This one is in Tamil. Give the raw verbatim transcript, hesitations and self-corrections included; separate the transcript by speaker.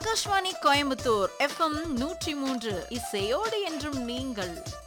Speaker 1: ஆகாஷ்வாணி கோயம்புத்தூர் எஃப்எம் நூற்றி மூன்று இசையோடு என்றும் நீங்கள்.